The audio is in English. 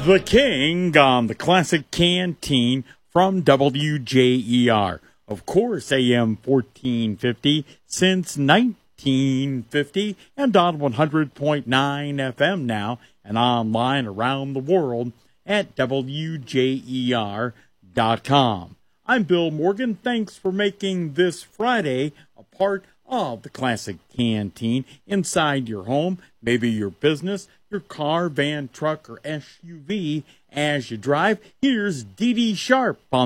The King on the Classic Canteen from WJER. Of course, AM 1450 since 1950 and on 100.9 FM now and online around the world at WJER.com. I'm Bill Morgan. Thanks for making this Friday a part of the Classic Canteen inside your home, maybe your business, your car, van, truck, or SUV as you drive. Here's Dee Dee Sharp on